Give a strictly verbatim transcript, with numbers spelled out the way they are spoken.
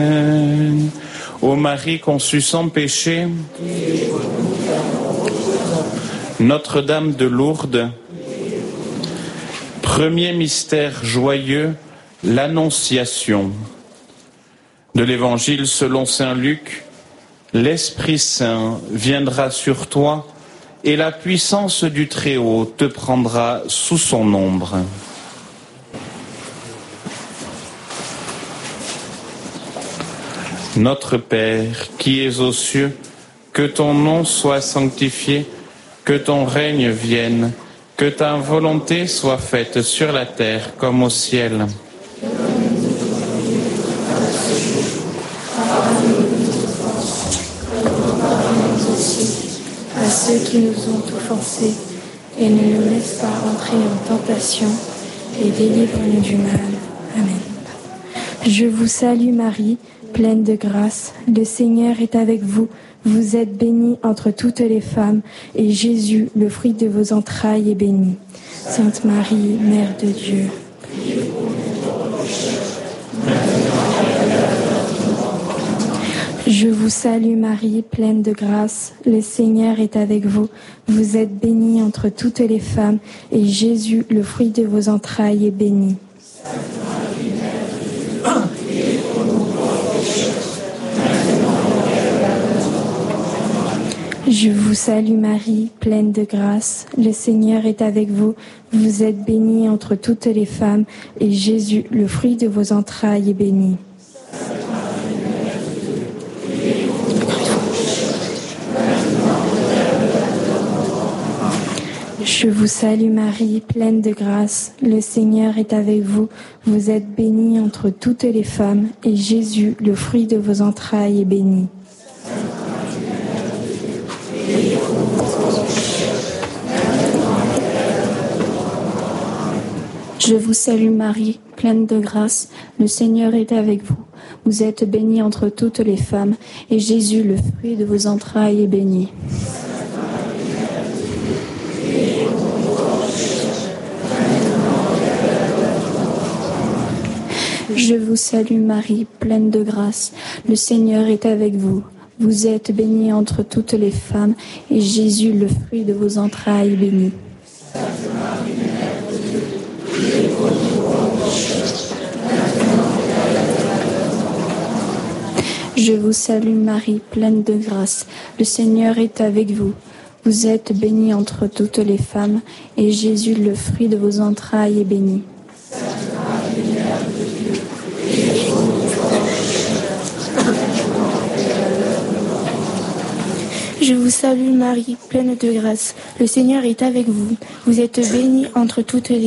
Ô Marie conçue sans péché, Notre-Dame de Lourdes, premier mystère joyeux, l'Annonciation. De l'Évangile selon saint Luc, l'Esprit Saint viendra sur toi et la puissance du Très-Haut te prendra sous son ombre. Notre Père, qui es aux cieux, que ton nom soit sanctifié, que ton règne vienne, que ta volonté soit faite sur la terre comme au ciel. À ceux qui nous ont offensés, et ne nous laisse pas entrer en tentation, et délivre-nous du mal. Amen. Je vous salue Marie, pleine de grâce, le Seigneur est avec vous. Vous êtes bénie entre toutes les femmes, et Jésus, le fruit de vos entrailles, est béni. Sainte Marie, Mère de Dieu, je vous salue Marie, pleine de grâce, le Seigneur est avec vous. Vous êtes bénie entre toutes les femmes, et Jésus, le fruit de vos entrailles, est béni. Je vous salue Marie, pleine de grâce, le Seigneur est avec vous. Vous êtes bénie entre toutes les femmes, et Jésus, le fruit de vos entrailles, est béni. Je vous salue Marie, pleine de grâce, le Seigneur est avec vous. Vous êtes bénie entre toutes les femmes, et Jésus, le fruit de vos entrailles, est béni. Je vous salue Marie, pleine de grâce, le Seigneur est avec vous. Vous êtes bénie entre toutes les femmes, et Jésus, le fruit de vos entrailles, est béni. Je vous salue Marie, pleine de grâce, le Seigneur est avec vous. Vous êtes bénie entre toutes les femmes, et Jésus, le fruit de vos entrailles, est béni. Je vous salue Marie, pleine de grâce, le Seigneur est avec vous. Vous êtes bénie entre toutes les femmes, et Jésus, le fruit de vos entrailles, est béni. Je vous salue Marie, pleine de grâce, le Seigneur est avec vous. Vous êtes bénie entre toutes les